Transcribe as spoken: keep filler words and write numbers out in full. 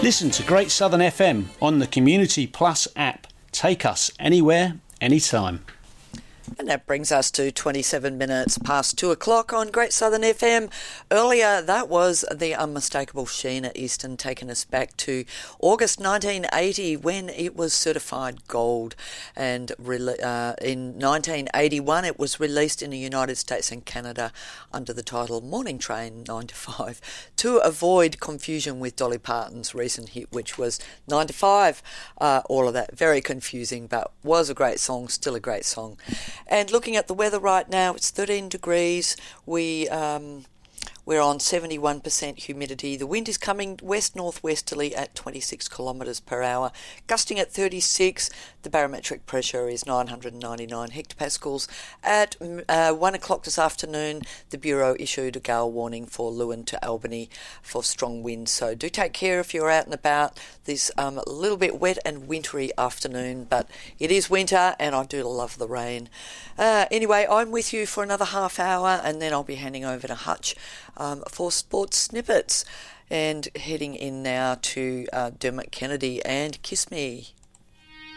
Listen to Great Southern F M on the Community Plus app. Take us anywhere, anytime. And that brings us to twenty-seven minutes past two o'clock on Great Southern F M. Earlier, that was the unmistakable Sheena Easton taking us back to August nineteen eighty when it was certified gold. And uh, in nineteen eighty-one, it was released in the United States and Canada under the title Morning Train nine to five to avoid confusion with Dolly Parton's recent hit, which was nine to five. Uh, all of that very confusing, but was a great song, still a great song. And looking at the weather right now, it's thirteen degrees. We, um, we're on seventy-one percent humidity. The wind is coming west-northwesterly at twenty-six kilometres per hour, gusting at thirty-six. The barometric pressure is nine hundred ninety-nine hectopascals. At uh, one o'clock this afternoon, the Bureau issued a gale warning for Lewin to Albany for strong winds. So do take care if you're out and about this um, a little bit wet and wintry afternoon, but it is winter and I do love the rain. Uh, anyway, I'm with you for another half hour and then I'll be handing over to Hutch um, for sports snippets and heading in now to uh, Dermot Kennedy and Kiss Me.